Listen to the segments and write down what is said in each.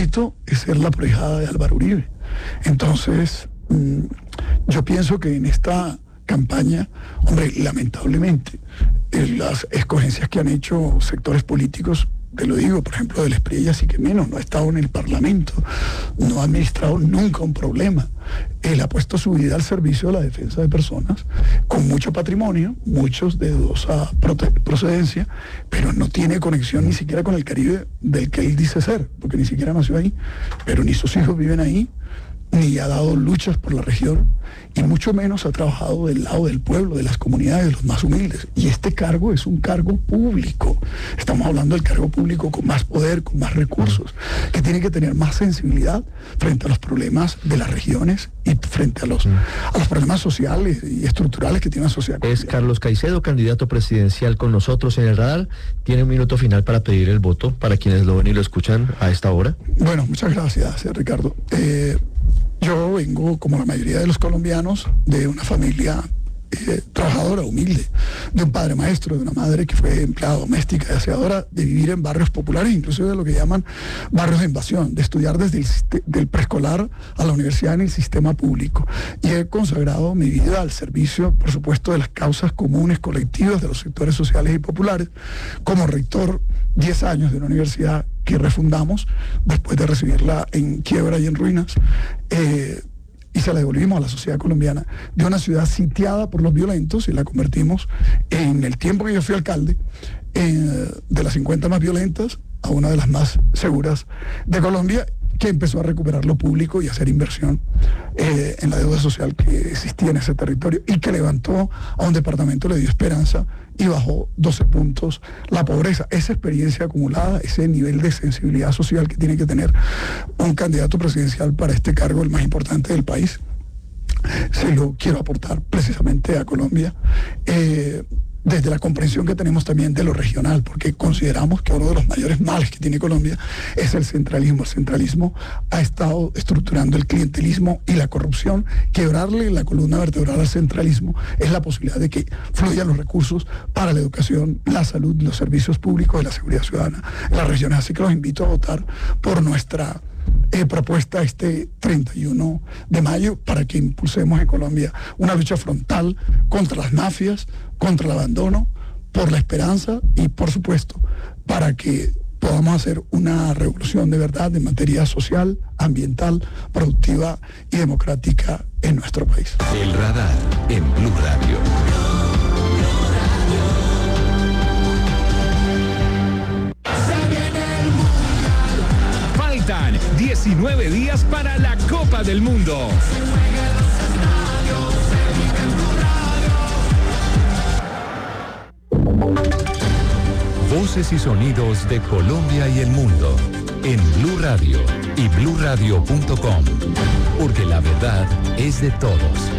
mérito es ser la parejada de Álvaro Uribe. Entonces, yo pienso que en esta campaña, hombre, lamentablemente, las escogencias que han hecho sectores políticos, te lo digo, por ejemplo, del SPRI, así que menos, no ha estado en el Parlamento, no ha administrado nunca un problema. Él ha puesto su vida al servicio de la defensa de personas con mucho patrimonio, muchos de dudosa procedencia, pero no tiene conexión ni siquiera con el Caribe del que él dice ser, porque ni siquiera nació ahí, pero ni sus hijos viven ahí, ni ha dado luchas por la región, y mucho menos ha trabajado del lado del pueblo, de las comunidades, de los más humildes. Y este cargo es un cargo público. Estamos hablando del cargo público con más poder, con más recursos, que tiene que tener más sensibilidad frente a los problemas de las regiones y frente a los problemas sociales y estructurales que tiene la sociedad colombiana. Es Carlos Caicedo, candidato presidencial con nosotros en el radar. Tiene un minuto final para pedir el voto para quienes lo ven y lo escuchan a esta hora. Bueno, muchas gracias, Ricardo. Yo vengo, como la mayoría de los colombianos, de una familia trabajadora, humilde, de un padre maestro, de una madre que fue empleada doméstica y aseadora, de vivir en barrios populares, incluso de lo que llaman barrios de invasión, de estudiar desde del preescolar a la universidad en el sistema público. Y he consagrado mi vida al servicio, por supuesto, de las causas comunes, colectivas, de los sectores sociales y populares. Como rector, 10 años de una universidad que refundamos después de recibirla en quiebra y en ruinas, y se la devolvimos a la sociedad colombiana, de una ciudad sitiada por los violentos, y la convertimos, en el tiempo que yo fui alcalde, de las 50 más violentas a una de las más seguras de Colombia, que empezó a recuperar lo público y a hacer inversión en la deuda social que existía en ese territorio, y que levantó a un departamento, le dio esperanza y bajó 12 puntos la pobreza. Esa experiencia acumulada, ese nivel de sensibilidad social que tiene que tener un candidato presidencial para este cargo, el más importante del país, se lo quiero aportar precisamente a Colombia, desde la comprensión que tenemos también de lo regional, porque consideramos que uno de los mayores males que tiene Colombia es el centralismo. El centralismo ha estado estructurando el clientelismo y la corrupción. Quebrarle la columna vertebral al centralismo es la posibilidad de que fluyan los recursos para la educación, la salud, los servicios públicos y la seguridad ciudadana en las regiones. Así que los invito a votar por nuestra propuesta este 31 de mayo para que impulsemos en Colombia una lucha frontal contra las mafias, contra el abandono, por la esperanza y, por supuesto, para que podamos hacer una revolución de verdad en materia social, ambiental, productiva y democrática en nuestro país. El radar en Blue Radio. 19 días para la Copa del Mundo. Voces y sonidos de Colombia y el mundo en Blue Radio y bluradio.com, porque la verdad es de todos.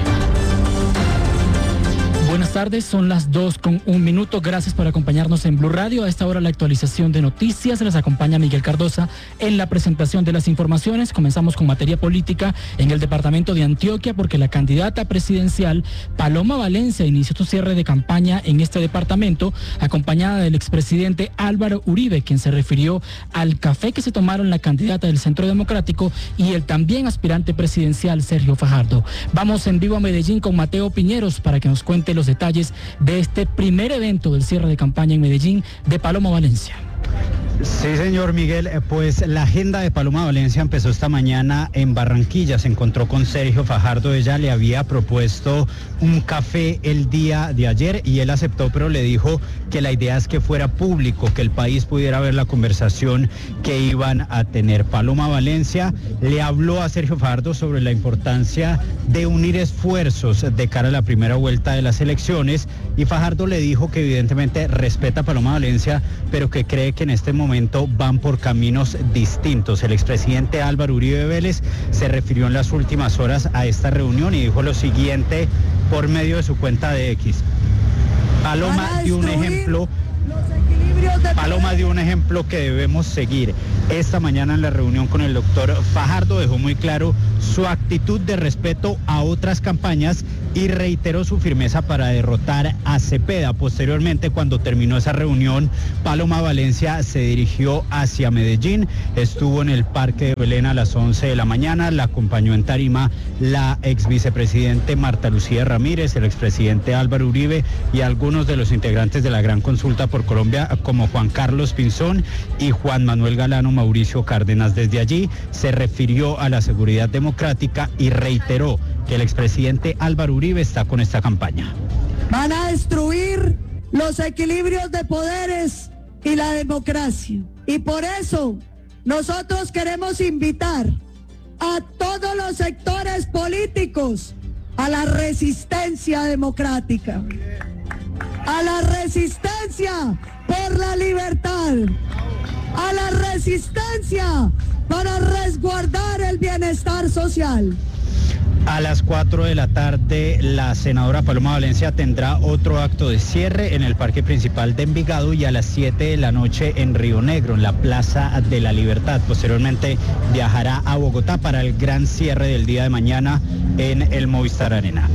Buenas tardes, son las 2:01. Gracias por acompañarnos en Blue Radio. A esta hora la actualización de noticias. Les acompaña Miguel Cardosa en la presentación de las informaciones. Comenzamos con materia política en el departamento de Antioquia, porque la candidata presidencial Paloma Valencia inició su cierre de campaña en este departamento, acompañada del expresidente Álvaro Uribe, quien se refirió al café que se tomaron la candidata del Centro Democrático y el también aspirante presidencial Sergio Fajardo. Vamos en vivo a Medellín con Mateo Piñeros para que nos cuente los detalles de este primer evento del cierre de campaña en Medellín de Paloma Valencia. Sí, señor Miguel, pues la agenda de Paloma Valencia empezó esta mañana en Barranquilla. Se encontró con Sergio Fajardo. Ella le había propuesto un café el día de ayer y él aceptó, pero le dijo que la idea es que fuera público, que el país pudiera ver la conversación que iban a tener. Paloma Valencia le habló a Sergio Fajardo sobre la importancia de unir esfuerzos de cara a la primera vuelta de las elecciones, y Fajardo le dijo que evidentemente respeta a Paloma Valencia, pero que cree que en este momento van por caminos distintos. El expresidente Álvaro Uribe Vélez se refirió en las últimas horas a esta reunión y dijo lo siguiente por medio de su cuenta de X. Paloma dio un ejemplo que debemos seguir. esta mañana en la reunión con el doctor Fajardo dejó muy claro su actitud de respeto a otras campañas y reiteró su firmeza para derrotar a Cepeda. Posteriormente, cuando terminó esa reunión, Paloma Valencia se dirigió hacia Medellín, estuvo en el Parque de Belén a las 11 de la mañana, la acompañó en tarima la ex vicepresidente Marta Lucía Ramírez, el expresidente Álvaro Uribe y algunos de los integrantes de la Gran Consulta por Colombia, como Juan Carlos Pinzón y Juan Manuel Galano Mauricio Cárdenas. Desde allí se refirió a la seguridad democrática y reiteró que el expresidente Álvaro Uribe está con esta campaña. Van a destruir los equilibrios de poderes y la democracia. Y por eso nosotros queremos invitar a todos los sectores políticos a la resistencia democrática, a la resistencia por la libertad, a la resistencia para resguardar el bienestar social. A las 4 de la tarde, la senadora Paloma Valencia tendrá otro acto de cierre en el Parque Principal de Envigado y a las 7 de la noche en Río Negro, en la Plaza de la Libertad. Posteriormente viajará a Bogotá para el gran cierre del día de mañana en el Movistar Arena.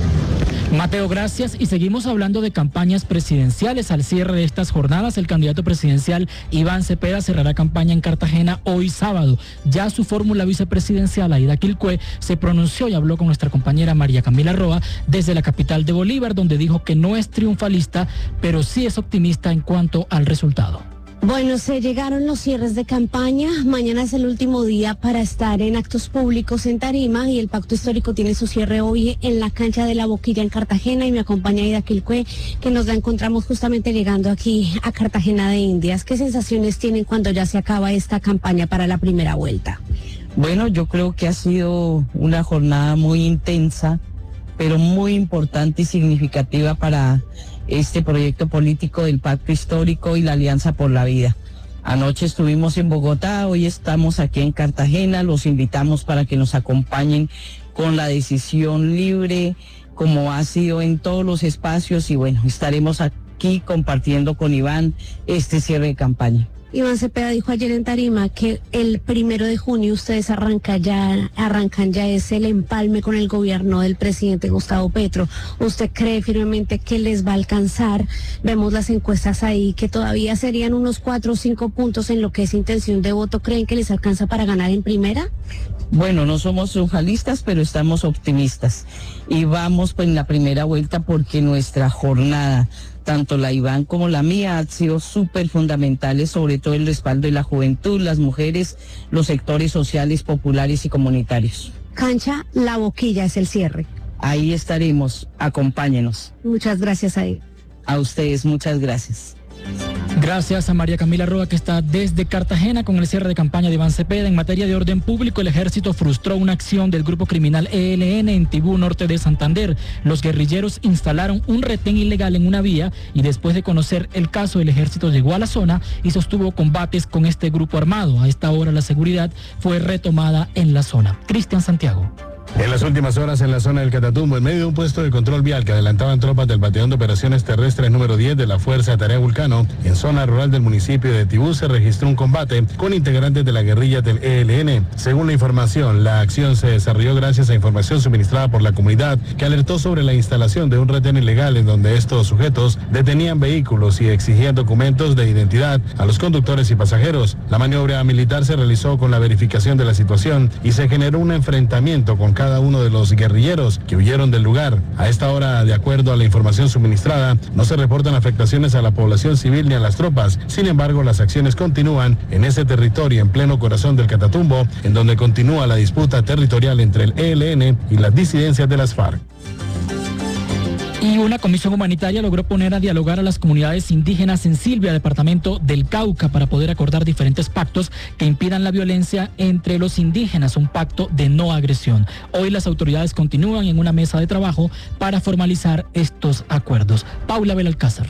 Mateo, gracias. Y seguimos hablando de campañas presidenciales. Al cierre de estas jornadas, el candidato presidencial Iván Cepeda cerrará campaña en Cartagena hoy sábado. Ya su fórmula vicepresidencial, Aida Quilcué, se pronunció y habló con nuestra compañera María Camila Roa desde la capital de Bolívar, donde dijo que no es triunfalista, pero sí es optimista en cuanto al resultado. Bueno, se llegaron los cierres de campaña. Mañana es el último día para estar en actos públicos en tarima y el Pacto Histórico tiene su cierre hoy en la cancha de La Boquilla en Cartagena y me acompaña Aida Quilcué, que nos la encontramos justamente llegando aquí a Cartagena de Indias. ¿Qué sensaciones tienen cuando ya se acaba esta campaña para la primera vuelta? Bueno, yo creo que ha sido una jornada muy intensa, pero muy importante y significativa para este proyecto político del Pacto Histórico y la Alianza por la Vida. Anoche estuvimos en Bogotá, hoy estamos aquí en Cartagena, los invitamos para que nos acompañen con la decisión libre, como ha sido en todos los espacios, y bueno, estaremos aquí compartiendo con Iván este cierre de campaña. Iván Cepeda dijo ayer en tarima que el 1 de junio ustedes arrancan ya es el empalme con el gobierno del presidente Gustavo Petro. ¿Usted cree firmemente que les va a alcanzar? Vemos las encuestas ahí que todavía serían unos 4 o 5 puntos en lo que es intención de voto. ¿Creen que les alcanza para ganar en primera? Bueno, no somos triunfalistas, pero estamos optimistas y vamos en la primera vuelta porque nuestra jornada, tanto la Iván como la mía, han sido súper fundamentales, sobre todo el respaldo de la juventud, las mujeres, los sectores sociales, populares y comunitarios. Cancha La Boquilla es el cierre. Ahí estaremos, acompáñenos. Muchas gracias a ustedes, muchas gracias. Gracias a María Camila Roa, que está desde Cartagena con el cierre de campaña de Iván Cepeda. En materia de orden público, el ejército frustró una acción del grupo criminal ELN en Tibú, norte de Santander. Los guerrilleros instalaron un retén ilegal en una vía y después de conocer el caso, el ejército llegó a la zona y sostuvo combates con este grupo armado. A esta hora la seguridad fue retomada en la zona. Cristian Santiago. En las últimas horas en la zona del Catatumbo, en medio de un puesto de control vial que adelantaban tropas del Batallón de Operaciones Terrestres número 10 de la Fuerza de Tarea Vulcano, en zona rural del municipio de Tibú se registró un combate con integrantes de la guerrilla del ELN. Según la información, la acción se desarrolló gracias a información suministrada por la comunidad que alertó sobre la instalación de un retén ilegal en donde estos sujetos detenían vehículos y exigían documentos de identidad a los conductores y pasajeros. La maniobra militar se realizó con la verificación de la situación y se generó un enfrentamiento con cada uno de los guerrilleros que huyeron del lugar. A esta hora, de acuerdo a la información suministrada, no se reportan afectaciones a la población civil ni a las tropas. Sin embargo, las acciones continúan en ese territorio en pleno corazón del Catatumbo, en donde continúa la disputa territorial entre el ELN y las disidencias de las FARC. Y una comisión humanitaria logró poner a dialogar a las comunidades indígenas en Silvia, departamento del Cauca, para poder acordar diferentes pactos que impidan la violencia entre los indígenas, un pacto de no agresión. Hoy las autoridades continúan en una mesa de trabajo para formalizar estos acuerdos. Paula Belalcázar.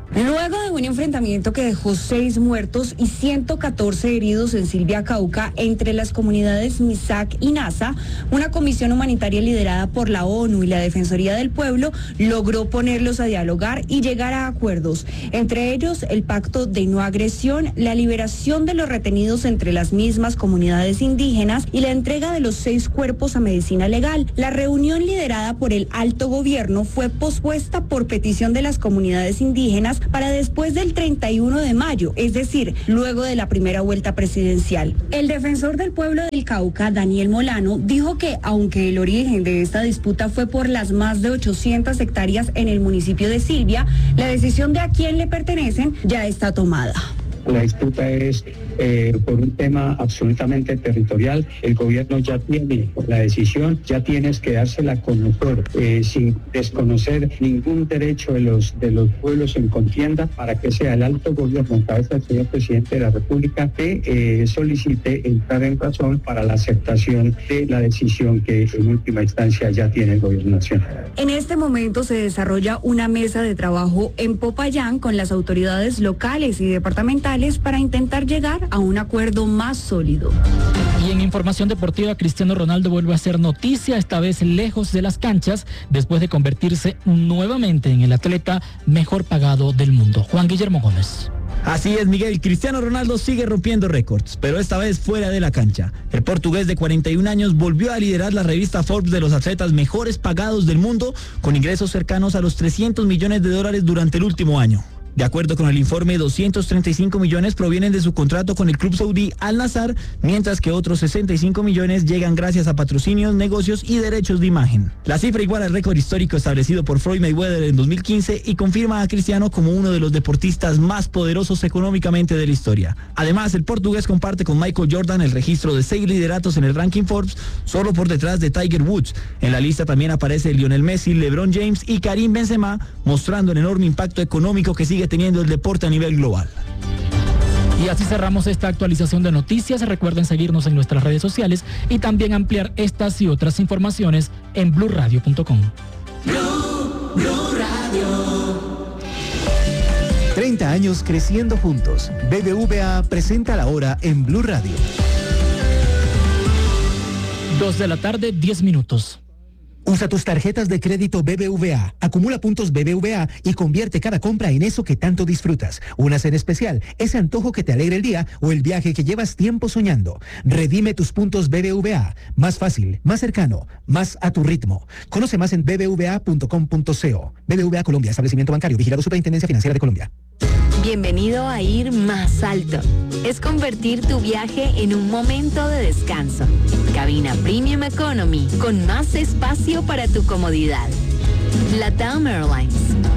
Luego de un enfrentamiento que dejó 6 muertos y 114 heridos en Silvia, Cauca, entre las comunidades Misak y Nasa, una comisión humanitaria liderada por la ONU y la Defensoría del Pueblo logró ponerlos a dialogar y llegar a acuerdos, entre ellos el pacto de no agresión, la liberación de los retenidos entre las mismas comunidades indígenas y la entrega de los 6 cuerpos a medicina legal. La reunión liderada por el alto gobierno fue pospuesta por petición de las comunidades indígenas para después del 31 de mayo, es decir, luego de la primera vuelta presidencial. El defensor del pueblo del Cauca, Daniel Molano, dijo que aunque el origen de esta disputa fue por las más de 800 hectáreas en el municipio de Silvia, la decisión de a quién le pertenecen ya está tomada. La disputa es por un tema absolutamente territorial. El gobierno ya tiene la decisión, ya tienes que dársela a conocer, sin desconocer ningún derecho de los pueblos en contienda, para que sea el alto gobierno, en cabeza del señor presidente de la República, que solicite entrar en razón para la aceptación de la decisión que en última instancia ya tiene el gobierno nacional. En este momento se desarrolla una mesa de trabajo en Popayán con las autoridades locales y departamentales para intentar llegar a un acuerdo más sólido. Y en información deportiva, Cristiano Ronaldo vuelve a ser noticia, esta vez lejos de las canchas, después de convertirse nuevamente en el atleta mejor pagado del mundo. Juan Guillermo Gómez. Así es, Miguel. Cristiano Ronaldo sigue rompiendo récords, pero esta vez fuera de la cancha. El portugués de 41 años volvió a liderar la revista Forbes de los atletas mejores pagados del mundo, con ingresos cercanos a los $300 millones durante el último año. De acuerdo con el informe, 235 millones provienen de su contrato con el club saudí Al Nassr, mientras que otros 65 millones llegan gracias a patrocinios, negocios y derechos de imagen. La cifra iguala al récord histórico establecido por Floyd Mayweather en 2015 y confirma a Cristiano como uno de los deportistas más poderosos económicamente de la historia. Además, el portugués comparte con Michael Jordan el registro de 6 lideratos en el ranking Forbes, solo por detrás de Tiger Woods. En la lista también aparece Lionel Messi, LeBron James y Karim Benzema, mostrando el enorme impacto económico que sigue teniendo el deporte a nivel global. Y así cerramos esta actualización de noticias. Recuerden seguirnos en nuestras redes sociales y también ampliar estas y otras informaciones en blurradio.com. Blue Radio. 30 años creciendo juntos. BBVA presenta la hora en Blue Radio. 2 de la tarde, 10 minutos. Usa tus tarjetas de crédito BBVA, acumula puntos BBVA y convierte cada compra en eso que tanto disfrutas. Unas en especial, ese antojo que te alegra el día o el viaje que llevas tiempo soñando. Redime tus puntos BBVA. Más fácil, más cercano, más a tu ritmo. Conoce más en bbva.com.co. BBVA Colombia, establecimiento bancario, vigilado Superintendencia Financiera de Colombia. Bienvenido a ir más alto. Es convertir tu viaje en un momento de descanso. Cabina Premium Economy con más espacio para tu comodidad. LATAM Airlines.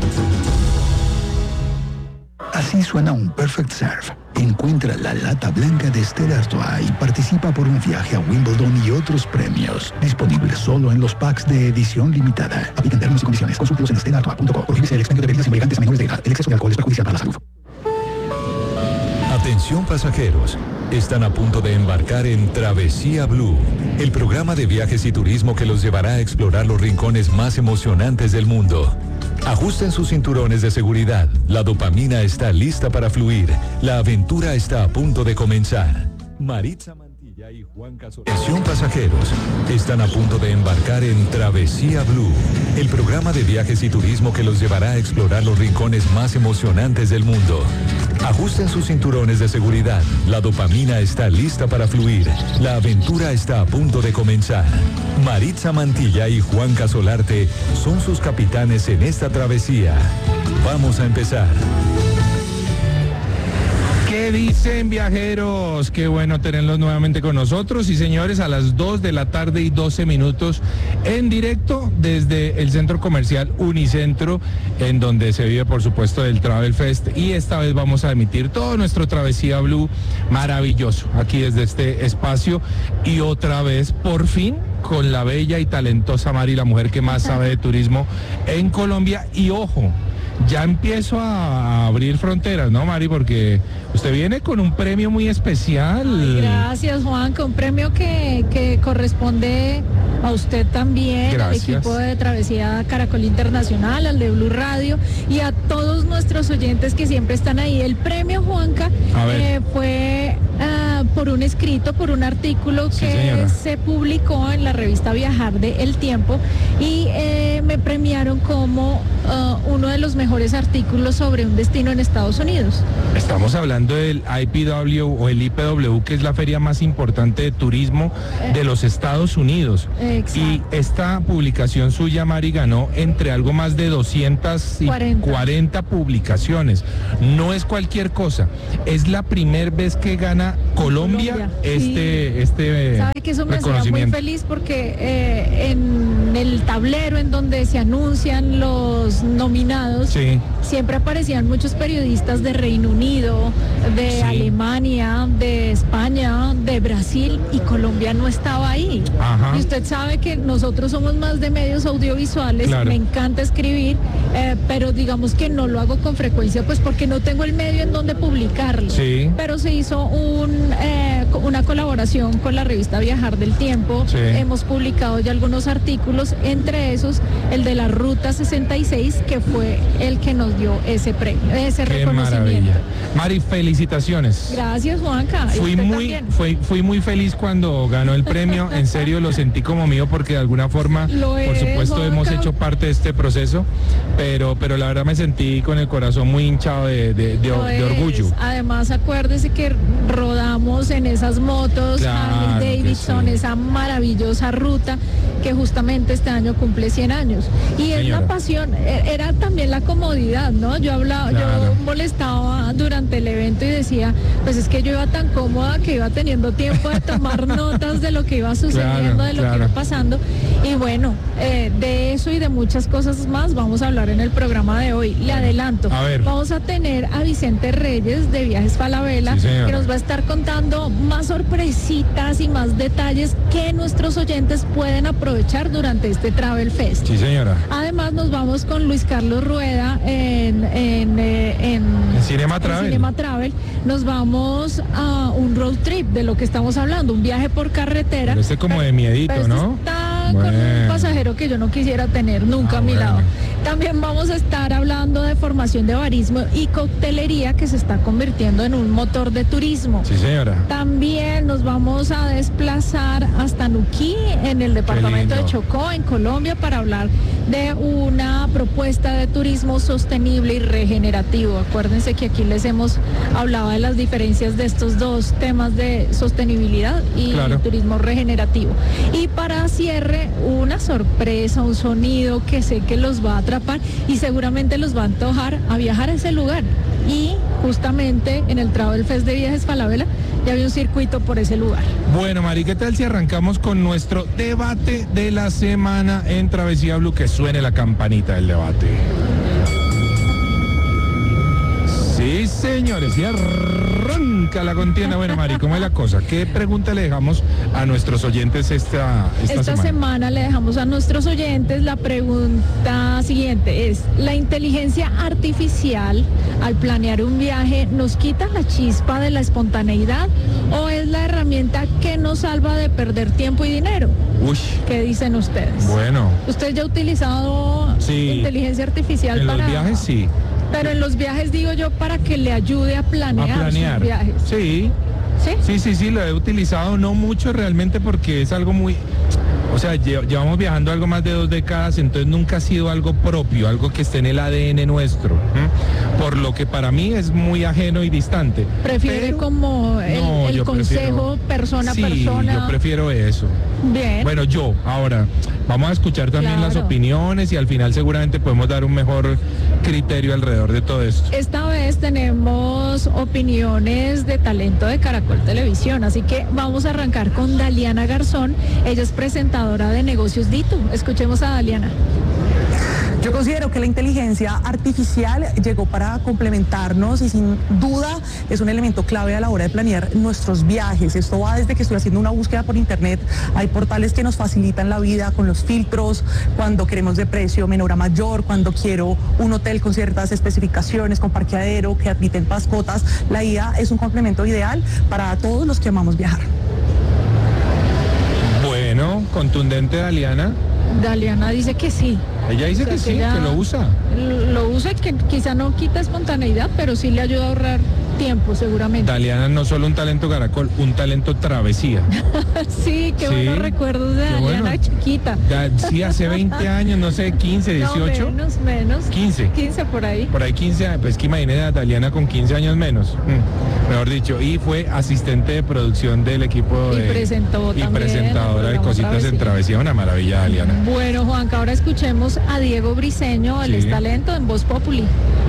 Así suena un Perfect Serve. Encuentra la lata blanca de Stella Artois y participa por un viaje a Wimbledon y otros premios. Disponible solo en los packs de edición limitada. Aplican términos y condiciones. Consúltelos en estellaartois.com. Prohíbese el expendio de bebidas embriagantes a menores de edad. El exceso de alcohol es perjudicial para la salud. Atención pasajeros, están a punto de embarcar en Travesía Blue, el programa de viajes y turismo que los llevará a explorar los rincones más emocionantes del mundo. Ajusten sus cinturones de seguridad, la dopamina está lista para fluir, la aventura está a punto de comenzar. Maritza Mantilla y Juan Casolari. Atención pasajeros, están a punto de embarcar en Travesía Blue, el programa de viajes y turismo que los llevará a explorar los rincones más emocionantes del mundo. Ajusten sus cinturones de seguridad, la dopamina está lista para fluir, la aventura está a punto de comenzar. Maritza Mantilla y Juan Casolarte son sus capitanes en esta travesía. Vamos a empezar. ¿Qué dicen, viajeros? Qué bueno tenerlos nuevamente con nosotros. Y señores, a las 2 de la tarde y 12 minutos en directo desde el centro comercial Unicentro, en donde se vive, por supuesto, el Travel Fest. Y esta vez vamos a emitir todo nuestro Travesía Blue maravilloso aquí desde este espacio. Y otra vez, por fin, con la bella y talentosa Mari, la mujer que más sabe de turismo en Colombia. Y ojo, ya empiezo a abrir fronteras, ¿no, Mari? Porque Usted viene con un premio muy especial. Ay, gracias, Juanca, un premio que corresponde a usted también, Gracias. al equipo de Travesía Caracol Internacional, al de Blue Radio y a todos nuestros oyentes que siempre están ahí. El premio, Juanca, fue por un escrito, por un artículo Sí, que señora. se publicó en la revista Viajar de El Tiempo y me premiaron como uno de los mejores artículos sobre un destino en Estados Unidos. Estamos hablando del IPW o el IPW, que es la feria más importante de turismo de los Estados Unidos. Exacto. Y esta publicación suya, Mari, ganó entre algo más de 240 publicaciones. No es cualquier cosa. Es la primera vez que gana Colombia este Sabe que eso me hacía muy reconocimiento. feliz porque en el tablero en donde se anuncian los nominados, Sí. siempre aparecían muchos periodistas de Reino Unido, de Alemania, de España, de Brasil, y Colombia no estaba ahí. Ajá. Y usted sabe que nosotros somos más de medios audiovisuales, Claro. me encanta escribir, pero digamos que no lo hago con frecuencia, pues porque no tengo el medio en donde publicarlo. Sí. Pero se hizo una colaboración con la revista Viajar del Tiempo. Sí. Hemos publicado ya algunos artículos, entre esos el de la Ruta 66, que fue el que nos dio ese premio, ese Qué reconocimiento. maravilla. Mari, felicitaciones. Gracias, Juanca. Y Fui usted fui muy feliz cuando ganó el premio, en serio lo sentí como mío porque de alguna forma, Lo por es, supuesto, Juanca. hemos hecho parte de este proceso, pero la verdad me sentí con el corazón muy hinchado de orgullo. Además, acuérdese que rodamos en esas motos Claro Harley que Davidson, sí. esa maravillosa ruta que justamente este año cumple 100 años. Y es Señora. la pasión, era también la comodidad, ¿no? Yo hablaba, Claro. yo molestaba durante el evento y decía, pues es que yo iba tan cómoda que iba teniendo tiempo de tomar notas de lo que iba sucediendo, Claro, de lo que claro. iba pasando. Y bueno, de eso y de muchas cosas más vamos a hablar en el programa de hoy. Le adelanto, a ver. vamos a tener a Vicente Reyes de Viajes Falabella, Sí, señora. que nos va a estar contando más sorpresitas y más detalles que nuestros oyentes pueden aprovechar durante este Travel Fest. Sí, señora. Además nos vamos con Luis Carlos Rueda en Cinema Travel. Cinema Travel. Nos vamos a un road trip, de lo que estamos hablando, un viaje por carretera. Pero este como de miedito, Pero ¿no? está con un Bueno. pasajero que yo no quisiera tener nunca a mi bueno. lado. También vamos a estar hablando de formación de barismo y coctelería, que se está convirtiendo en un motor de turismo. Sí, señora. También nos vamos a desplazar hasta Nuquí, en el departamento de lindo. Chocó, en Colombia, para hablar de una propuesta de turismo sostenible y regenerativo. Acuérdense que aquí les hemos hablado de las diferencias de estos dos temas de sostenibilidad y Claro. turismo regenerativo. Y para cierre, una sorpresa, un sonido que sé que los va a atrapar y seguramente los va a antojar a viajar a ese lugar. Y justamente en el Travel Fest de Viajes Falabella ya había un circuito por ese lugar. Bueno, Mari, ¿qué tal si arrancamos con nuestro debate de la semana en Travesía Blue? Que suene la campanita del debate. Sí, señores, y arranca la contienda. Bueno, Mari, ¿cómo es la cosa? ¿Qué pregunta le dejamos a nuestros oyentes esta semana le dejamos a nuestros oyentes la pregunta siguiente: es, ¿la inteligencia artificial al planear un viaje nos quita la chispa de la espontaneidad o es la herramienta que nos salva de perder tiempo y dinero? Uy, ¿Qué dicen ustedes? bueno, ¿Usted ya ha utilizado Sí. inteligencia artificial en para los viajes sí. Pero en los viajes digo yo para que le ayude a planear, A planear. sus viajes. Sí. Sí, lo he utilizado, no mucho realmente porque es algo muy... O sea, llevamos viajando algo más de 2 décadas, entonces nunca ha sido algo propio, algo que esté en el ADN nuestro. Por lo que para mí es muy ajeno y distante. Prefiere como el yo consejo persona a persona. Yo prefiero eso. Bien. Bueno, ahora vamos a escuchar también las Claro. opiniones y al final seguramente podemos dar un mejor criterio alrededor de todo esto. Esta vez tenemos opiniones de talento de Caracol Televisión, así que vamos a arrancar con Daliana Garzón. Ella es presentadora de Negocios Dito. Escuchemos a Daliana. Yo considero que la inteligencia artificial llegó para complementarnos y sin duda es un elemento clave a la hora de planear nuestros viajes. Esto va desde que estoy haciendo una búsqueda por internet, hay portales que nos facilitan la vida con los filtros, cuando queremos de precio menor a mayor, cuando quiero un hotel con ciertas especificaciones, con parqueadero, que admiten mascotas. La IA es un complemento ideal para todos los que amamos viajar. Bueno, contundente Daliana. Daliana dice que sí. Ella dice que sí, que lo usa. Lo usa y que quizá no quita espontaneidad, pero sí le ayuda a ahorrar tiempo seguramente. Daliana no solo un talento caracol, un talento travesía. Sí, qué buenos recuerdos de Daliana chiquita. Sí, hace 20 años, no sé, 15, 18. No, menos. 15. 15 por ahí. Por ahí 15, pues que imagínate a Daliana con 15 años menos. Mejor dicho, y fue asistente de producción del equipo y presentó y presentadora de Cositas en Travesía. Una maravilla, Daliana. Bueno, Juanca, ahora escuchemos a Diego Briseño, el Es Talento en Voz Populi.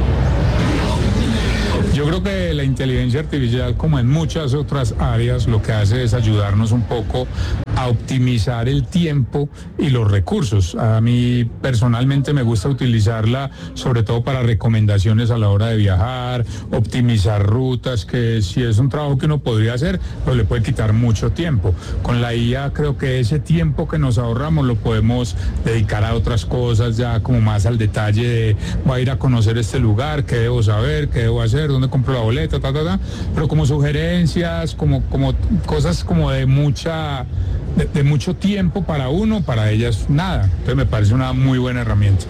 Yo creo que la inteligencia artificial, como en muchas otras áreas, lo que hace es ayudarnos un poco a optimizar el tiempo y los recursos. A mí personalmente me gusta utilizarla sobre todo para recomendaciones a la hora de viajar, optimizar rutas, que si es un trabajo que uno podría hacer, pues le puede quitar mucho tiempo. Con la IA creo que ese tiempo que nos ahorramos lo podemos dedicar a otras cosas, ya como más al detalle de voy a ir a conocer este lugar, qué debo saber, qué debo hacer, dónde compro la boleta, pero como sugerencias, como cosas como de mucho tiempo para uno, para ellas nada. Entonces me parece una muy buena herramienta.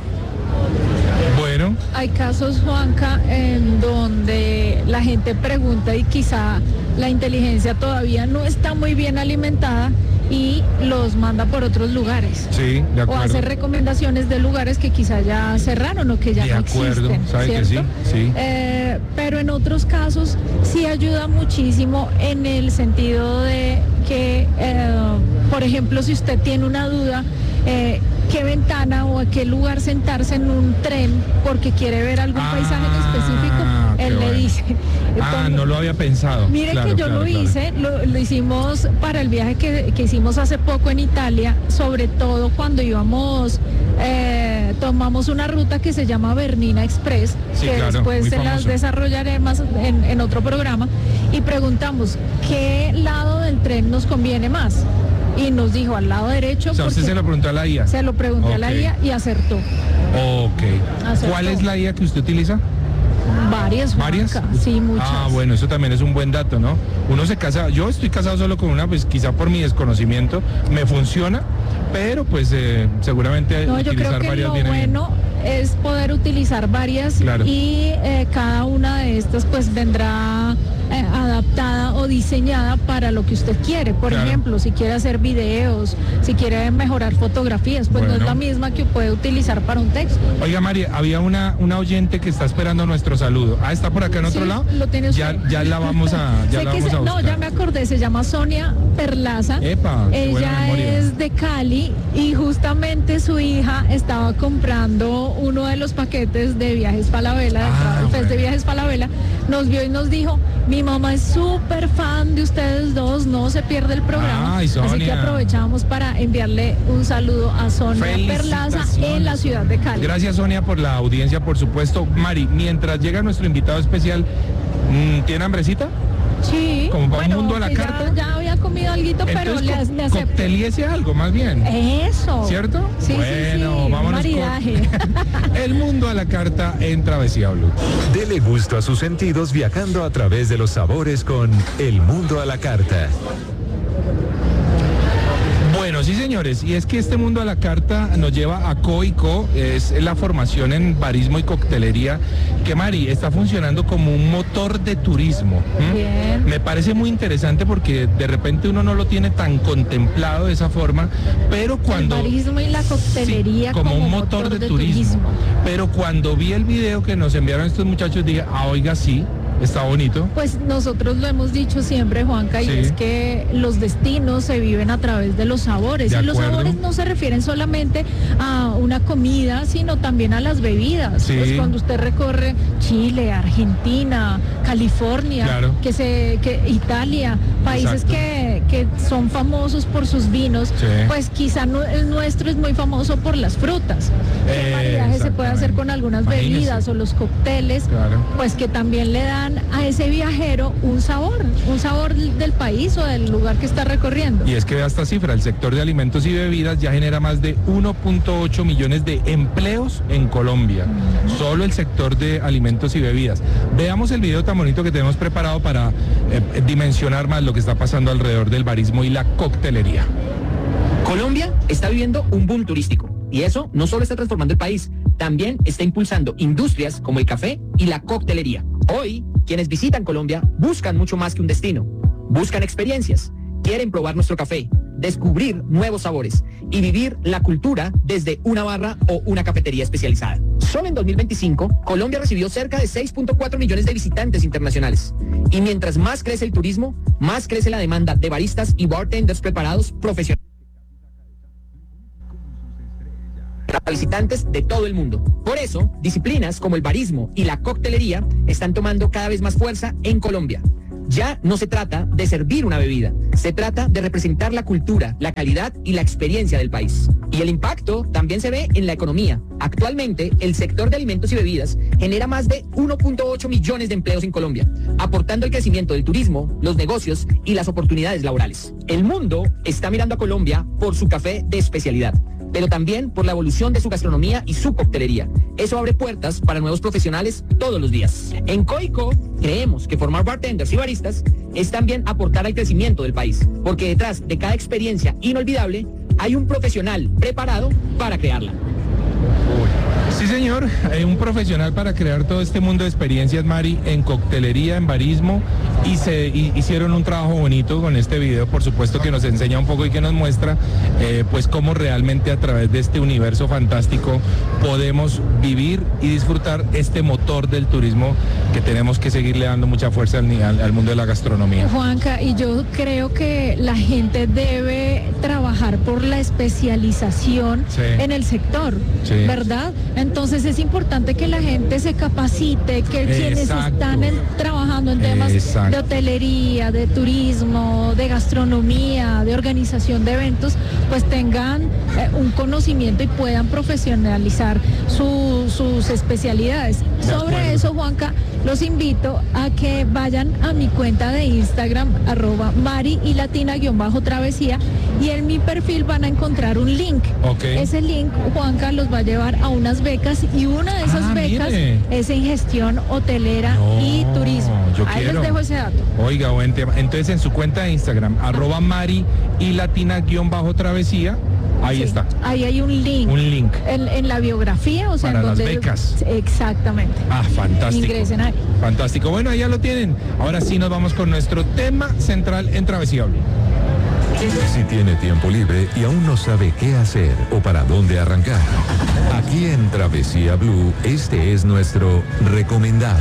Bueno. Hay casos, Juanca, en donde la gente pregunta y quizá la inteligencia todavía no está muy bien alimentada y los manda por otros lugares. Sí, de acuerdo. O hace recomendaciones de lugares que quizá ya cerraron o que ya no existen. De acuerdo, ¿sabe que sí? Sí. Pero en otros casos sí ayuda muchísimo en el sentido de que, por ejemplo, si usted tiene una duda, qué ventana o a qué lugar sentarse en un tren porque quiere ver algún paisaje en específico, él le dice. Entonces, no lo había pensado. Mire que yo lo hice, lo hicimos para el viaje que hicimos hace poco en Italia, sobre todo cuando íbamos, tomamos una ruta que se llama Bernina Express, que después se las desarrollaré más en otro programa, y preguntamos qué lado del tren nos conviene más. Y nos dijo al lado derecho. O sea, usted se lo preguntó a la IA. Se lo pregunté a la IA y acertó. Ok. ¿Cuál es la IA que usted utiliza? Varias. Sí, muchas. Ah, bueno, eso también es un buen dato, ¿no? Uno se casa, yo estoy casado solo con una, pues quizá por mi desconocimiento me funciona, pero pues seguramente no, yo creo que varias lo viene bueno es poder utilizar varias y cada una de estas pues vendrá adaptada o diseñada para lo que usted quiere. Por ejemplo, si quiere hacer videos, si quiere mejorar fotografías, pues no es la misma que puede utilizar para un texto. Oiga, María, había una oyente que está esperando nuestro saludo. Ah, ¿está por acá en otro lado? Lo tiene usted. Ya la vamos a buscar. No, ya me acordé, se llama Sonia Perlaza. Epa, ella es de Cali y justamente su hija estaba comprando uno de los paquetes de Viajes Falabella, de Viajes Falabella, nos vio y nos dijo: mi mamá es súper fan de ustedes dos, no se pierde el programa. Así que aprovechamos para enviarle un saludo a Sonia Perlaza en la ciudad de Cali. Gracias, Sonia, por la audiencia, por supuesto. Mari, mientras llega nuestro invitado especial, ¿tiene hambrecita? Sí. Como para un mundo a la carta. Ya había comido alguito, pero le acepto. Cocteliese algo, más bien. Eso. ¿Cierto? Sí, bueno, sí. Vámonos maridaje. Con el mundo a la carta en Travesía Blue. Dele gusto a sus sentidos viajando a través de los sabores con El Mundo a la Carta. Bueno, sí, señores, y es que este mundo a la carta nos lleva a Co&Co, es la formación en barismo y coctelería, que Mari está funcionando como un motor de turismo. Bien. Me parece muy interesante porque de repente uno no lo tiene tan contemplado de esa forma, pero cuando... El barismo y la coctelería como un motor de turismo. Pero cuando vi el video que nos enviaron estos muchachos, dije, oiga, sí, Está bonito. Pues nosotros lo hemos dicho siempre, Juanca, y Sí. es que los destinos se viven a través de los sabores. De Y los acuerdo. sabores no se refieren solamente a una comida, sino también a las bebidas. Sí. Pues cuando usted recorre Chile, Argentina, California, Claro. que Italia, países que son famosos por sus vinos, Sí. pues quizá el nuestro es muy famoso por las frutas. ¿Qué maridaje se puede hacer con algunas Imagínese. bebidas o los cócteles? Claro. Pues que también le dan a ese viajero un sabor del país o del lugar que está recorriendo. Y es que vea esta cifra, el sector de alimentos y bebidas ya genera más de 1.8 millones de empleos en Colombia. Solo el sector de alimentos y bebidas. Veamos el video tan bonito que tenemos preparado para dimensionar más lo que está pasando alrededor del barismo y la coctelería. Colombia está viviendo un boom turístico y eso no solo está transformando el país, también está impulsando industrias como el café y la coctelería. Hoy, quienes visitan Colombia buscan mucho más que un destino, buscan experiencias, quieren probar nuestro café, descubrir nuevos sabores y vivir la cultura desde una barra o una cafetería especializada. Solo en 2025, Colombia recibió cerca de 6.4 millones de visitantes internacionales. Y mientras más crece el turismo, más crece la demanda de baristas y bartenders preparados profesionales para visitantes de todo el mundo. Por eso, disciplinas como el barismo y la coctelería están tomando cada vez más fuerza en Colombia. Ya no se trata de servir una bebida, se trata de representar la cultura, la calidad y la experiencia del país. Y el impacto también se ve en la economía. Actualmente, el sector de alimentos y bebidas genera más de 1.8 millones de empleos en Colombia, aportando el crecimiento del turismo, los negocios y las oportunidades laborales. El mundo está mirando a Colombia por su café de especialidad, pero también por la evolución de su gastronomía y su coctelería. Eso abre puertas para nuevos profesionales todos los días. En Coico creemos que formar bartenders y baristas es también aportar al crecimiento del país, porque detrás de cada experiencia inolvidable hay un profesional preparado para crearla. Sí, señor, un profesional para crear todo este mundo de experiencias, Mari, en coctelería, en barismo, y hicieron un trabajo bonito con este video, por supuesto, que nos enseña un poco y que nos muestra pues cómo realmente a través de este universo fantástico podemos vivir y disfrutar este motor del turismo que tenemos que seguirle dando mucha fuerza al mundo de la gastronomía. Juanca, y yo creo que la gente debe trabajar por la especialización en el sector, ¿verdad? Entonces es importante que la gente se capacite, que quienes están trabajando en temas de hotelería, de turismo, de gastronomía, de organización de eventos, pues tengan un conocimiento y puedan profesionalizar sus especialidades. Sobre eso, Juanca, los invito a que vayan a mi cuenta de Instagram, @Mari y Latina_travesía, y en mi perfil van a encontrar un link. Ese link, Juanca, los va a llevar a unas becas, y una de esas becas es en gestión hotelera y turismo. Ahí les dejo ese dato. Oiga, buen tema. Entonces en su cuenta de Instagram, @Mari y Latina_travesía, ahí está. Ahí hay un link. Un link. En la biografía, o sea, para en las donde becas. Exactamente. Ah, fantástico. Ingresen ahí. Fantástico. Bueno, ahí ya lo tienen. Ahora sí nos vamos con nuestro tema central en Travesía Blue. Si tiene tiempo libre y aún no sabe qué hacer o para dónde arrancar, aquí en Travesía Blue, este es nuestro recomendado.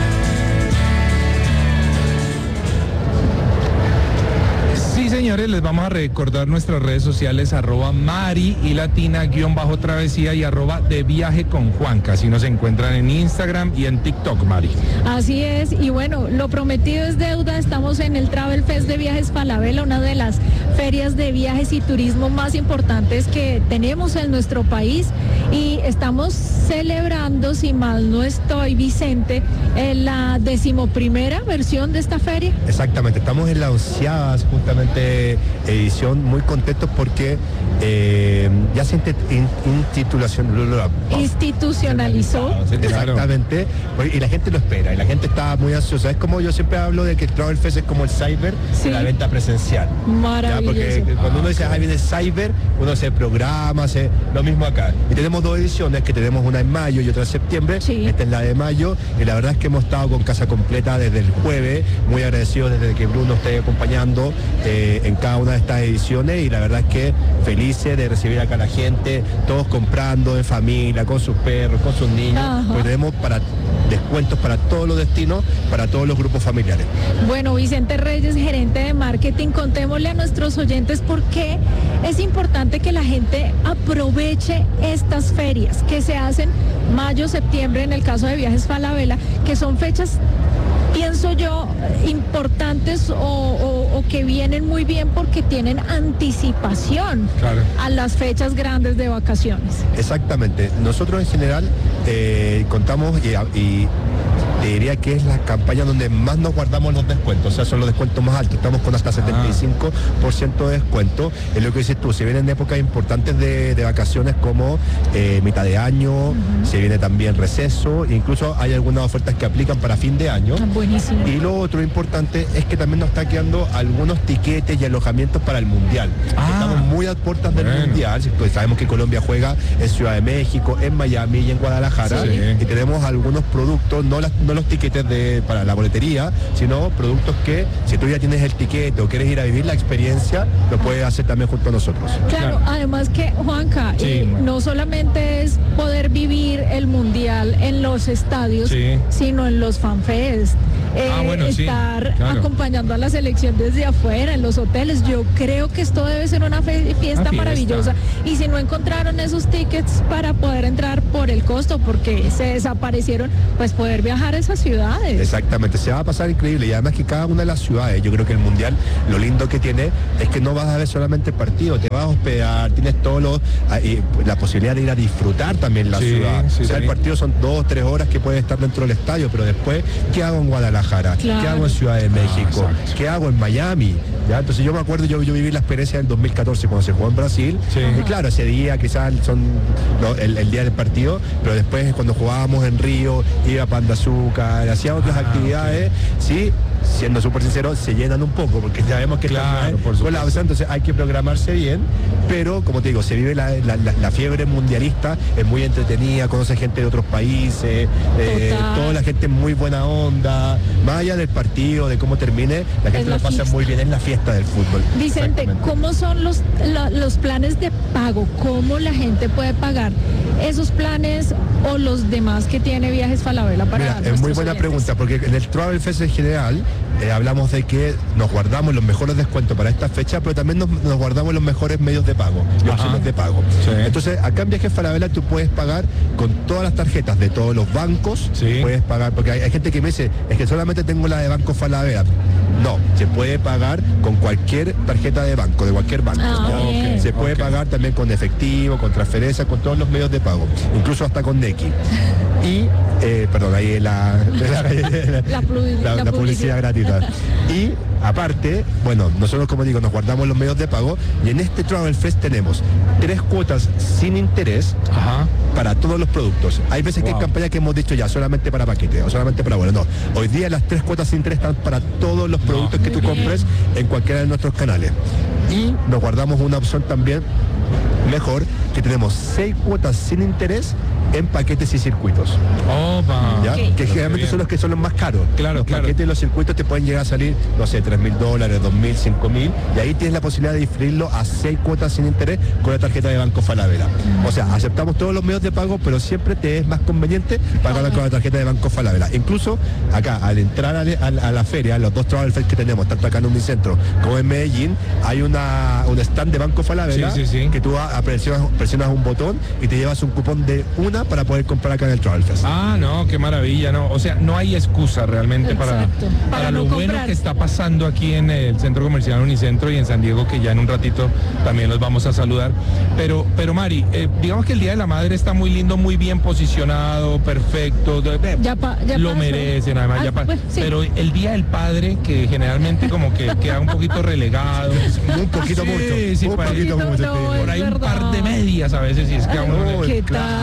Sí, señores, les vamos a recordar nuestras redes sociales, @Mari y Latina_travesía y @de viaje con Juanca. Así nos encuentran en Instagram y en TikTok, Mari. Así es, y bueno, lo prometido es deuda. Estamos en el Travel Fest de Viajes Falabella, una de las ferias de viajes y turismo más importantes que tenemos en nuestro país, y estamos celebrando, si mal no estoy, Vicente, en la 11ª versión de esta feria. Exactamente, estamos en la 11ª justamente edición, muy contentos porque ya se institucionalizó. Exactamente, y la gente lo espera, y la gente está muy ansiosa. Es como yo siempre hablo de que el Travel Fest es como el Cyber de la venta presencial. Maravilloso. Porque cuando uno dice, ahí viene el Cyber, uno se programa, hace lo mismo acá. Y tenemos dos ediciones, que tenemos una en mayo y otra en septiembre. Esta es la de mayo, y la verdad es que hemos estado con casa completa desde el jueves, muy agradecidos desde que Bruno esté acompañando en cada una de estas ediciones, y la verdad es que felices de recibir acá a la gente, todos comprando en familia, con sus perros, con sus niños, pues tenemos descuentos para todos los destinos, para todos los grupos familiares. Bueno, Vicente Reyes, gerente de marketing, contémosle a nuestros oyentes por qué es importante que la gente aproveche estas ferias que se hacen mayo, septiembre, en el caso de Viajes Falabella, que son fechas, pienso yo, importantes o que vienen muy bien porque tienen anticipación a las fechas grandes de vacaciones. Exactamente. Nosotros en general contamos y te diría que es la campaña donde más nos guardamos los descuentos, o sea, son los descuentos más altos, estamos con hasta 75% de descuento. Es lo que dices tú, se vienen épocas importantes de vacaciones como mitad de año, se viene también receso, incluso hay algunas ofertas que aplican para fin de año. Buenísimo. Y lo otro importante es que también nos está quedando algunos tiquetes y alojamientos para el Mundial. Estamos muy a puertas del Mundial, pues sabemos que Colombia juega en Ciudad de México, en Miami y en Guadalajara, y tenemos algunos productos, no los tiquetes para la boletería, sino productos que si tú ya tienes el tiquete o quieres ir a vivir la experiencia, lo puedes hacer también junto a nosotros. Claro, además que, Juanca, no solamente es poder vivir el Mundial en los estadios, sino en los fanfests, estar acompañando a la selección desde afuera, en los hoteles. Yo creo que esto debe ser una fiesta maravillosa, y si no encontraron esos tickets para poder entrar por el costo, porque se desaparecieron, pues poder viajar a esas ciudades. Exactamente, se va a pasar increíble, y además que cada una de las ciudades, yo creo que el Mundial, lo lindo que tiene es que no vas a ver solamente el partido, te vas a hospedar, tienes la posibilidad de ir a disfrutar también la ciudad. El partido son 2 o 3 horas que puedes estar dentro del estadio, pero después, ¿qué hago en Guadalajara? ¿Qué hago en Ciudad de México? ¿Qué hago en Miami? ¿Ya? Entonces yo me acuerdo, yo viví la experiencia del 2014 cuando se jugó en Brasil, y claro, ese día quizás el día del partido, pero después cuando jugábamos en Río, iba a Pan de Azúcar, hacía otras actividades, siendo súper sincero, se llenan un poco, porque sabemos que colapsa, entonces hay que programarse bien, pero como te digo, se vive la fiebre mundialista, es muy entretenida, conoce gente de otros países, toda la gente muy buena onda, más allá del partido, de cómo termine, la gente lo pasa muy bien en la fiesta del fútbol. Vicente, ¿cómo son los planes de pago? ¿Cómo la gente puede pagar esos planes o los demás que tiene Viajes Falabella para es muy buena pregunta, porque en el Travel Fest en general hablamos de que nos guardamos los mejores descuentos para esta fecha, pero también nos guardamos los mejores medios de pago y opciones de pago. Entonces, acá en Viajes Falabella tú puedes pagar con todas las tarjetas de todos los bancos, puedes pagar, porque hay gente que me dice, es que solamente tengo la de Banco Falabella. No, se puede pagar con cualquier tarjeta de banco, de cualquier banco. Se puede pagar también con efectivo, con transferencia, con todos los medios de pago, incluso hasta con Nequi. Y, perdón, ahí la publicidad gratuita. Y aparte, bueno, nosotros, como digo, nos guardamos los medios de pago, y en este Travel Fest tenemos 3 cuotas sin interés para todos los productos. Hay veces que hay campañas que hemos dicho ya solamente para paquete o solamente para vuelo. No, hoy día las 3 cuotas sin interés están para todos los productos que tú compres en cualquiera de nuestros canales. Y nos guardamos una opción también mejor, que tenemos 6 cuotas sin interés en paquetes y circuitos. Que generalmente son los que son los más caros. Los paquetes y los circuitos te pueden llegar a salir, no sé, $3.000, $2.000, $5.000, y ahí tienes la posibilidad de diferirlo a 6 cuotas sin interés con la tarjeta de Banco Falabella. O sea, aceptamos todos los medios de pago, pero siempre te es más conveniente pagar con la tarjeta de Banco Falabella. Incluso acá, al entrar a la feria, los 2 Travel Fest que tenemos, tanto acá en Unicentro como en Medellín, hay un stand de Banco Falabella que tú presionas un botón y te llevas un cupón de una para poder comprar acá en el Travel Fest. No, qué maravilla, ¿no? O sea, no hay excusa realmente para lo bueno que está pasando aquí en el Centro Comercial Unicentro y en San Diego, que ya en un ratito también los vamos a saludar. Pero Mari, digamos que el Día de la Madre está muy lindo, muy bien posicionado, perfecto, lo merecen, además, pero el Día del Padre, que generalmente como que queda un poquito relegado. Un poquito mucho. Por ahí un par de medias a veces, y es que a uno ¿Qué tal?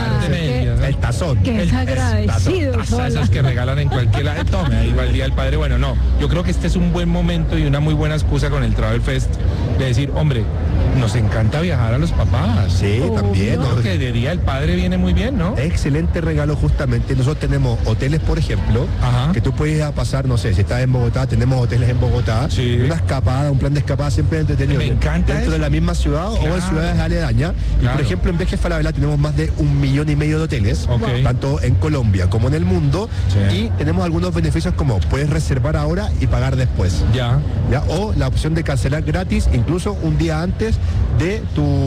medias, ¿no? El tazón. Qué desagradecido. Esos que regalan en cualquier lado. Tome, ahí va el Día del Padre. Bueno, no, yo creo que este es un buen momento y una muy buena excusa con el Travel Fest de decir, hombre, nos encanta viajar a los papás. Sí, también. Creo que de Día del Padre viene muy bien, ¿no? Excelente regalo justamente. Nosotros tenemos hoteles, por ejemplo, que tú puedes ir a pasar, no sé, si estás en Bogotá, tenemos hoteles en Bogotá, una escapada, un plan de escada siempre entretenido. Me encanta dentro de la misma ciudad o en ciudades aledañas. Y por ejemplo, en Viajes Falabella tenemos más de 1,5 millones de hoteles, tanto en Colombia como en el mundo. Y tenemos algunos beneficios como puedes reservar ahora y pagar después. ¿Ya? O la opción de cancelar gratis, incluso un día antes de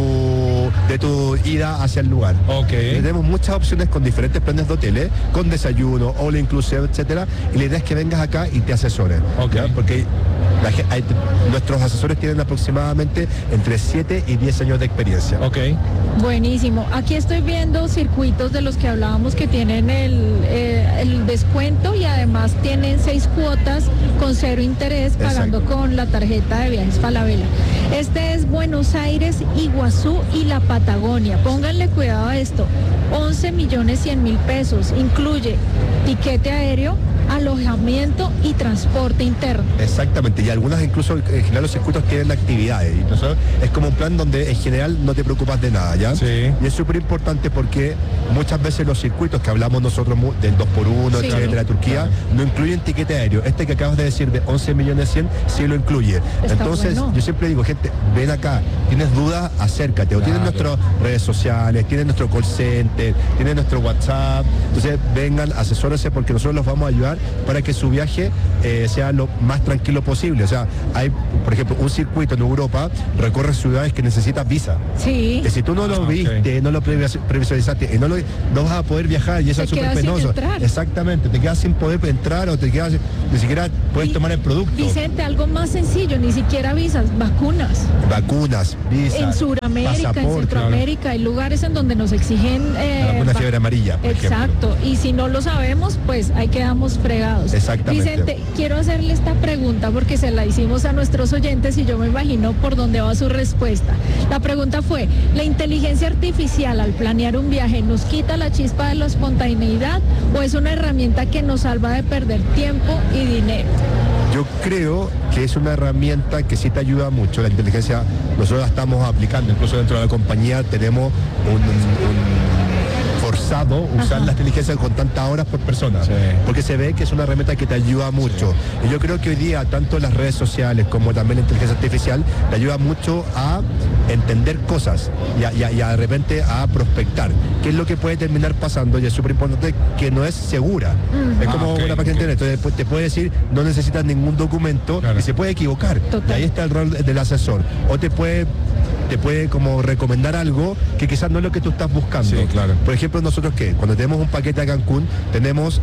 tu ida hacia el lugar. Tenemos muchas opciones con diferentes planes de hoteles, con desayuno, all inclusive, etcétera. Y la idea es que vengas acá y te asesoren. Porque nuestros asesores tienen aproximadamente entre 7 y 10 años de experiencia. Buenísimo. Aquí estoy viendo circuitos de los que hablábamos que tienen el descuento y además tienen 6 cuotas con 0 interés pagando con la tarjeta de Viajes Falabella. Este es Buenos Aires, Iguazú y la Patagonia. Pónganle cuidado a esto. 11.100.000 pesos. Incluye tiquete aéreo, alojamiento y transporte interno. Exactamente, y algunas incluso en general los circuitos tienen actividades y nosotros, es como un plan donde en general no te preocupas de nada, ¿ya? Y es súper importante porque muchas veces los circuitos que hablamos nosotros del 2x1, etcétera, Turquía, no incluyen tiquete aéreo. Este que acabas de decir de 11.100.000 sí lo incluye. Entonces, yo siempre digo, gente, ven acá, tienes dudas, acércate, o tienes nuestras redes sociales, tienes nuestro call center, tienes nuestro WhatsApp, entonces vengan, asesórense porque nosotros los vamos a ayudar para que su viaje sea lo más tranquilo posible. O sea, hay, por ejemplo, un circuito en Europa, recorre ciudades que necesitas visa. Sí. Que si tú no lo viste, no lo previsualizaste, no vas a poder viajar y eso es súper penoso. Exactamente, te quedas sin poder entrar o te quedas, ni siquiera puedes tomar el producto. Vicente, algo más sencillo, ni siquiera visas, vacunas. Vacunas, visas. En Sudamérica, en Centroamérica, hay lugares en donde nos exigen... la vacuna fiebre amarilla, por exacto, y si no lo sabemos, pues ahí quedamos fregados. Exactamente. Vicente, quiero hacerle esta pregunta porque se la hicimos a nuestros oyentes y yo me imagino por dónde va su respuesta. La pregunta fue, ¿la inteligencia artificial al planear un viaje nos quita la chispa de la espontaneidad o es una herramienta que nos salva de perder tiempo y dinero? Yo creo que es una herramienta que sí te ayuda mucho. La inteligencia nosotros la estamos aplicando, incluso dentro de la compañía tenemos forzado usar la inteligencia con tantas horas por persona, porque se ve que es una herramienta que te ayuda mucho. Y yo creo que hoy día tanto las redes sociales como también la inteligencia artificial te ayuda mucho a entender cosas y de repente a prospectar. ¿Qué es lo que puede terminar pasando? Y es súper importante que no es segura. Es como una página de internet. Entonces te puede decir no necesitas ningún documento y se puede equivocar. Y ahí está el rol del asesor. O te puede como recomendar algo que quizás no es lo que tú estás buscando. Por ejemplo, nosotros cuando tenemos un paquete a Cancún, tenemos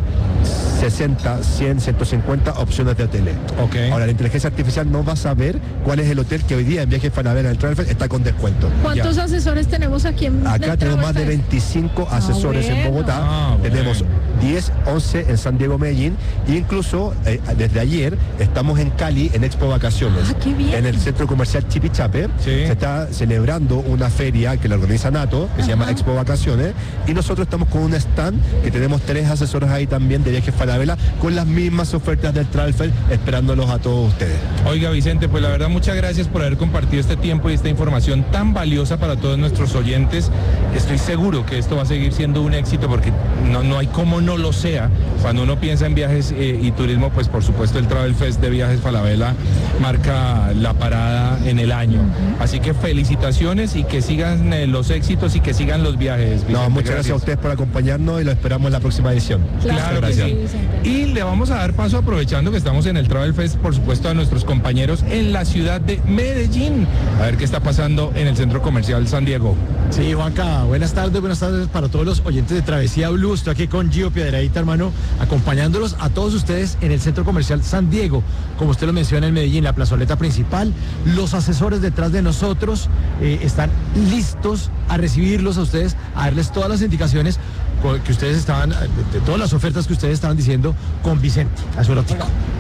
60, 100, 150 opciones de hoteles. Ahora, la inteligencia artificial no va a saber cuál es el hotel que hoy día en Viajes Falabella, en el Travel Fest, está con descuento. ¿Cuántos asesores tenemos aquí en Acá tenemos más de 25 asesores en Bogotá. Tenemos 10, 11 en San Diego, Medellín. E incluso desde ayer estamos en Cali, en Expo Vacaciones. En el centro comercial Chipichape. Se está celebrando una feria que la organiza NATO, que se llama Expo Vacaciones. Y nosotros estamos con un stand que tenemos 3 asesores ahí también de Viajes Falabella con las mismas ofertas del Travel Fest, esperándolos a todos ustedes. Oiga, Vicente, pues la verdad muchas gracias por haber compartido este tiempo y esta información tan valiosa para todos nuestros oyentes. Estoy seguro que esto va a seguir siendo un éxito porque no hay como no lo sea. Cuando uno piensa en viajes y turismo, pues por supuesto el Travel Fest de Viajes Falabella marca la parada en el año. Así que felicitaciones y que sigan los éxitos y que sigan los viajes, Vicente. Muchas gracias a ustedes por acompañarnos y lo esperamos en la próxima edición. Claro, gracias. Y le vamos a dar paso, aprovechando que estamos en el Travel Fest, por supuesto, a nuestros compañeros en la ciudad de Medellín. A ver qué está pasando en el Centro Comercial San Diego. Sí, Juanca, buenas tardes para todos los oyentes de Travesía Blue. Estoy aquí con Gio Piedradita, hermano, acompañándolos a todos ustedes en el Centro Comercial San Diego. Como usted lo menciona, en Medellín, la plazoleta principal. Los asesores detrás de nosotros están listos a recibirlos a ustedes, a darles todas las indicaciones que ustedes estaban, de todas las ofertas que ustedes estaban diciendo con Vicente Azuerótico.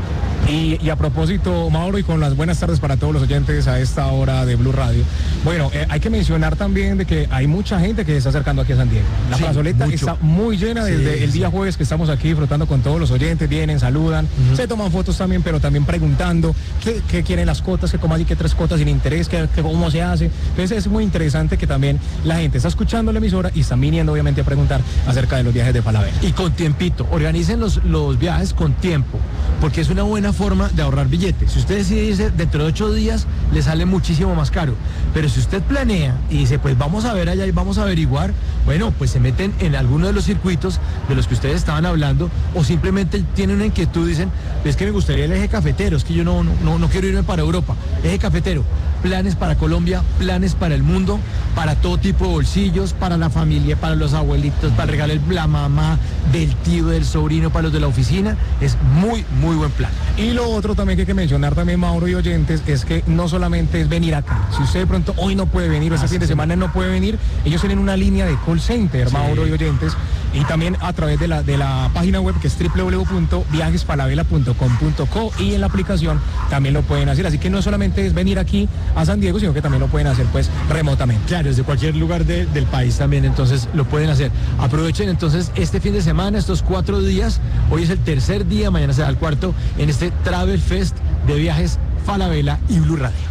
Y a propósito, Mauro, y con las buenas tardes para todos los oyentes a esta hora de Blue Radio. Bueno, hay que mencionar también de que hay mucha gente que se está acercando aquí a San Diego. La plazoleta está muy llena desde el día jueves que estamos aquí disfrutando con todos los oyentes. Vienen, saludan, se toman fotos también, pero también preguntando qué quieren las cotas, que como allí que 3 cotas sin interés, que cómo se hace. Entonces es muy interesante que también la gente está escuchando la emisora y están viniendo obviamente a preguntar acerca de los viajes de Falabella. Y con tiempito, organicen los viajes con tiempo, porque es una buena forma de ahorrar billetes. Si usted decide irse dentro de 8 días, le sale muchísimo más caro. Pero si usted planea y dice, pues vamos a ver allá y vamos a averiguar, bueno, pues se meten en alguno de los circuitos de los que ustedes estaban hablando, o simplemente tienen una inquietud, dicen, es que me gustaría el eje cafetero, es que yo no quiero irme para Europa. Eje cafetero, planes para Colombia, planes para el mundo, para todo tipo de bolsillos, para la familia, para los abuelitos, para regalar la mamá, del tío, del sobrino, para los de la oficina. Es muy, muy buen plan. Y lo otro también que hay que mencionar también, Mauro y oyentes, es que no solamente es venir acá. Si usted de pronto hoy no puede venir o este fin de semana no puede venir, ellos tienen una línea de call center, Mauro y oyentes, y también a través de la página web que es www.viajesfalabella.com.co, y en la aplicación también lo pueden hacer. Así que no solamente es venir aquí a San Diego, sino que también lo pueden hacer pues remotamente. Claro, desde cualquier lugar del país también, entonces lo pueden hacer. Aprovechen entonces este fin de semana, estos 4 días. Hoy es el tercer día, mañana será el cuarto en este Travel Fest de Viajes Falabella y Blue Radio.